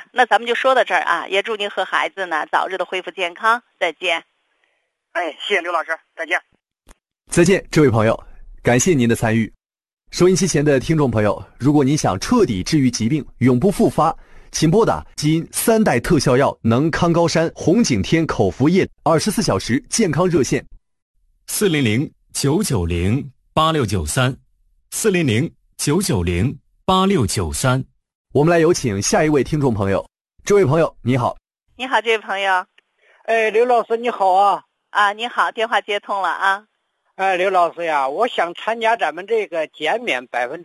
那咱们就说到这儿啊，也祝您和孩子呢早日的恢复健康，再见。 哎，谢谢刘老师，再见。 再见，这位朋友，感谢您的参与。收音机前的听众朋友，如果您想彻底治愈疾病，永不复发，请拨打基因3代特效药能康高山红景天口服液24小时健康热线 400-990-8693，400-990-8693。 我们来有请下一位听众朋友。这位朋友你好。 你好，这位朋友。 哎，刘老师你好啊。 啊，你好，电话接通了啊。 哎，刘老师呀，我想参加咱们这个减免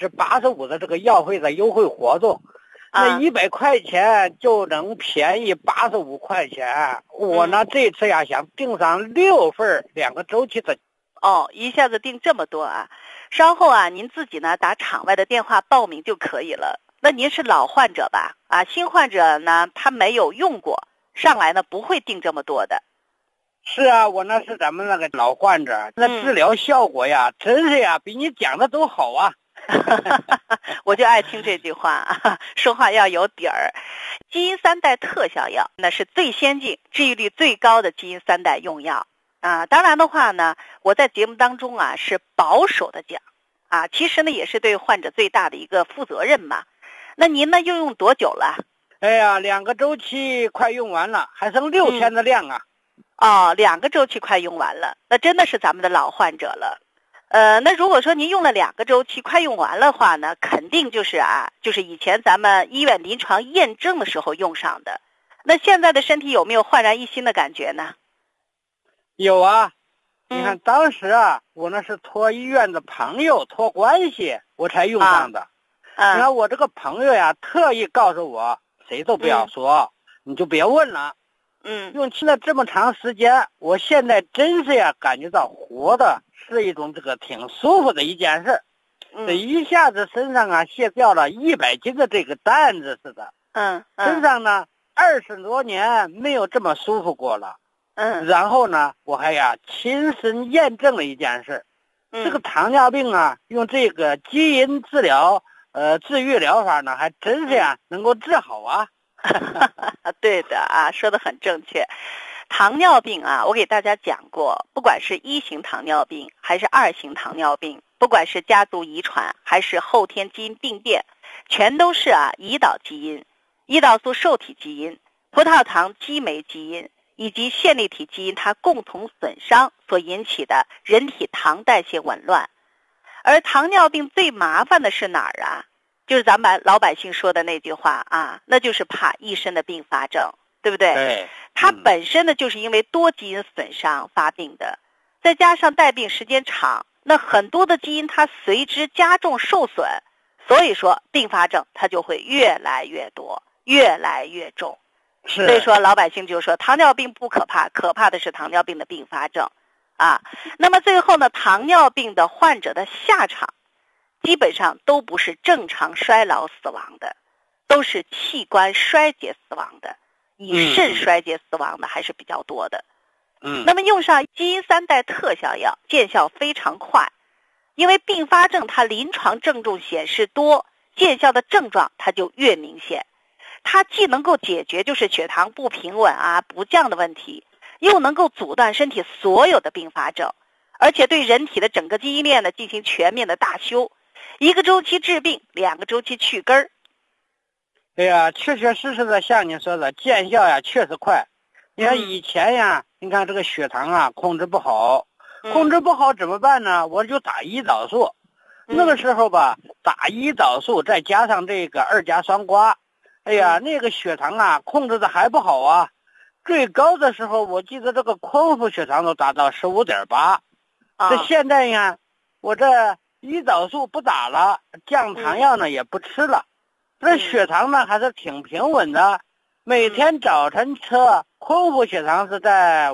85%的这个药费的优惠活动，那100块钱就能便宜85块钱。我呢这次呀想订上6份2个周期的。 哦，一下子订这么多啊！稍后啊，您自己呢打场外的电话报名就可以了。那您是老患者吧？啊，新患者呢他没有用过，上来呢不会订这么多的。 是啊，我那是咱们那个老患者，那治疗效果呀，真是呀，比你讲的都好啊。 我就爱听这句话，说话要有底儿。基因3代特效药那是最先进、治愈率最高的基因3代用药啊。当然的话呢，我在节目当中啊是保守的讲啊，其实呢也是对患者最大的一个负责任嘛。那您呢又用多久了？ 哎呀，2个周期快用完了，还剩6天的量啊。 哦，2个周期快用完了，那真的是咱们的老患者了。那如果说您用了2个周期快用完了的话呢，肯定就是以前咱们医院临床验证的时候用上的。那现在的身体有没有焕然一新的感觉呢？ 有啊，你看当时啊，我那是托医院的朋友托关系我才用上的。你看我这个朋友呀，特意告诉我，谁都不要说，你就别问了。用期了这么长时间，我现在真是呀感觉到活的是一种这个挺舒服的一件事。这一下子身上啊卸掉了100斤的这个担子似的。身上呢20多年没有这么舒服过了。然后呢，我还亲身验证了一件事。这个糖尿病啊，用这个基因治疗治愈疗法呢，还真是能够治好啊。 对的啊，说得很正确。糖尿病啊，我给大家讲过，不管是1型糖尿病还是2型糖尿病，不管是家族遗传还是后天基因病变，全都是胰岛基因、胰岛素受体基因、葡萄糖激酶基因以及线粒体基因它共同损伤所引起的人体糖代谢紊乱。而糖尿病最麻烦的是哪儿啊？就是咱们老百姓说的那句话啊，那就是怕一身的并发症，对不对？ 对。 它本身呢就是因为多基因损伤发病的，再加上带病时间长，那很多的基因它随之加重受损，所以说并发症它就会越来越多，越来越重。所以说老百姓就说糖尿病不可怕，可怕的是糖尿病的并发症啊。那么最后呢，糖尿病的患者的下场基本上都不是正常衰老死亡的，都是器官衰竭死亡的，以肾衰竭死亡的还是比较多的。那么用上基因3代特效药见效非常快，因为并发症它临床症状显示多，见效的症状它就越明显。它既能够解决就是血糖不平稳不降的问题，又能够阻断身体所有的并发症，而且对人体的整个基因链呢进行全面的大修。1个周期治病，2个周期去根儿。 对呀，确确实实的像你说的，见效确实快。你看以前你看这个血糖控制不好，控制不好怎么办呢？我就打胰岛素。那个时候吧，打胰岛素再加上这个2甲双胍，那个血糖控制的还不好啊。最高的时候，我记得这个空腹血糖都达到15.8。这现在我这胰岛素不打了，降糖药呢也不吃了，这血糖呢还是挺平稳的。每天早晨吃空腹血糖是在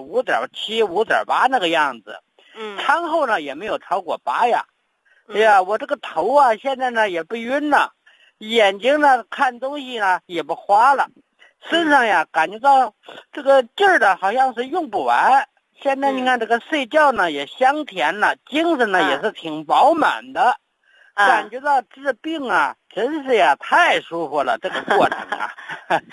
5.7、5.8那个样子。餐后呢也没有超过8呀。我这个头现在呢也不晕了，眼睛呢看东西呢也不花了，身上感觉到这个劲儿的好像是用不完。现在你看这个睡觉呢也香甜了，精神呢也是挺饱满的，感觉到治病真是太舒服了，这个过程